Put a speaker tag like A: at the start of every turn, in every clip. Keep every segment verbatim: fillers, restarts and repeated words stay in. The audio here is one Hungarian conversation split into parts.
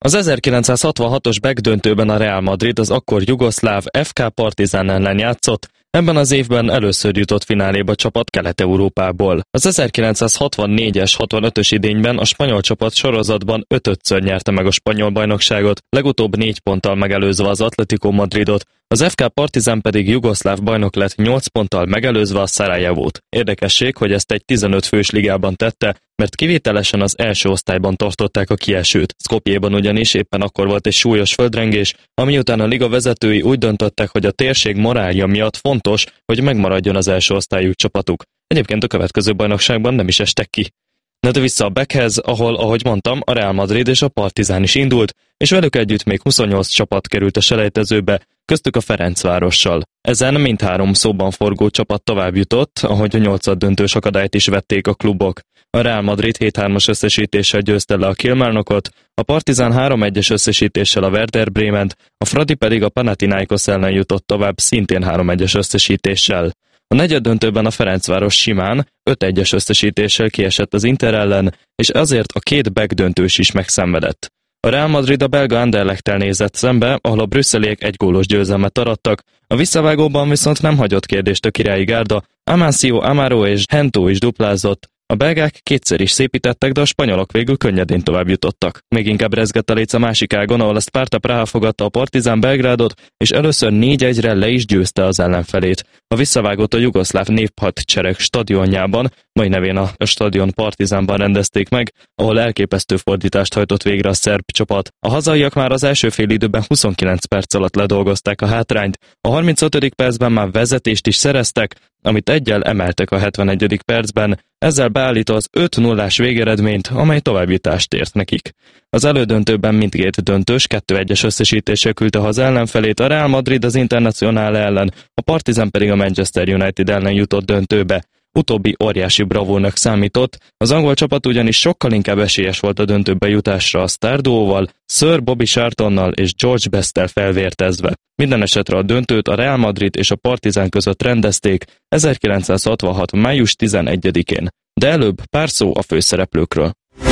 A: Az ezerkilencszázhatvanhatos begdöntőben a Real Madrid az akkor jugoszláv ef ká Partizan ellen játszott, ebben az évben először jutott fináléba csapat Kelet-Európából. Az ezerkilencszázhatvannégyes hatvanötös idényben a spanyol csapat sorozatban ötödször nyerte meg a spanyol bajnokságot, legutóbb négy ponttal megelőzve az Atlético Madridot, az ef ká Partizan pedig jugoszláv bajnok lett nyolc ponttal megelőzve a Szarajevót. Érdekesség, hogy ezt egy tizenöt fős ligában tette, mert kivételesen az első osztályban tartották a kiesőt. Skopjéban ugyanis éppen akkor volt egy súlyos földrengés, ami után a liga vezetői úgy döntöttek, hogy a térség morálja miatt fontos, hogy megmaradjon az első osztályú csapatuk. Egyébként a következő bajnokságban nem is estek ki. Na de vissza a Beckhez, ahol, ahogy mondtam, a Real Madrid és a Partizan is indult, és velük együtt még huszonnyolc csapat került a selejtezőbe, köztük a Ferencvárossal. Ezen mindhárom szóban forgó csapat tovább jutott, ahogy a nyolcaddöntős akadályt is vették a klubok. A Real Madrid hét hármas összesítéssel győzte le a Kilmarnockot, a Partizan három egyes összesítéssel a Werder Brement, a Fradi pedig a Panathinaikos ellen jutott tovább szintén három egyes összesítéssel. A negyeddöntőben a Ferencváros simán öt egyes összesítéssel kiesett az Inter ellen, és azért a két begdöntős is megszenvedett. A Real Madrid a belga Anderlechttel nézett szembe, ahol a brüsszeliek egy gólos győzelmet arattak, a visszavágóban viszont nem hagyott kérdést a királyi gárda, Amancio Amaro és Hento is duplázott. A belgák kétszer is szépítettek, de a spanyolok végül könnyedén tovább jutottak. Még inkább rezgett a léc a másik ágon, ahol a Sparta Praha fogadta a Partizan Belgrádot, és először négy egyre le is győzte az ellenfelét. A visszavágót a jugoszláv néphadsereg stadionjában, mai nevén a stadion Partizanban rendezték meg, ahol elképesztő fordítást hajtott végre a szerb csapat. A hazaiak már az első fél időben huszonkilenc perc alatt ledolgozták a hátrányt, a harmincötödik percben már vezetést is szereztek, amit eggyel emeltek a hetvenegyedik percben, ezzel beállítva az öt nullás végeredményt, amely továbbjutást ért nekik. Az elődöntőben mindkét döntős kettő egyes összesítéssel küldte haza ellenfelét, a Real Madrid az Internacional ellen, a Partizan pedig a Manchester United ellen jutott döntőbe. Utóbbi óriási bravúrnak számított, az angol csapat ugyanis sokkal inkább esélyes volt a döntőbe jutásra a sztárduóval, Sir Bobby Charltonnal és George Besttel felvértezve. Minden esetre a döntőt a Real Madrid és a Partizan között rendezték ezerkilencszázhatvanhat május tizenegyedikén. De előbb pár szó a főszereplőkről.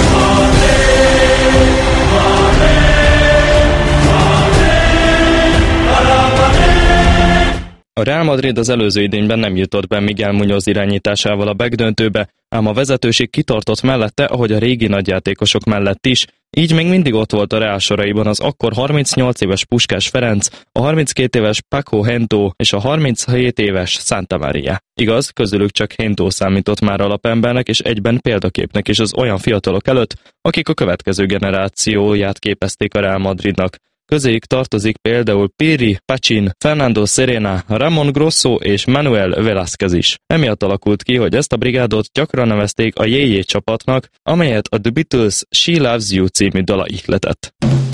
A: A Real Madrid az előző idényben nem jutott be Miguel Muñoz irányításával a begdöntőbe, ám a vezetőség kitartott mellette, ahogy a régi nagyjátékosok mellett is, így még mindig ott volt a Real soraiban az akkor harmincnyolc éves Puskás Ferenc, a harminckét éves Paco Hento és a harminchét éves Santa Maria. Igaz, közülük csak Hento számított már alapembernek és egyben példaképnek is az olyan fiatalok előtt, akik a következő generációját képezték a Real Madridnak. Közéjük tartozik például Piri, Pacin, Fernando Serena, Ramon Grosso és Manuel Velázquez is. Emiatt alakult ki, hogy ezt a brigádot gyakran nevezték a Jé Jé csapatnak, amelyet a The Beatles She Loves You című dala ihletett.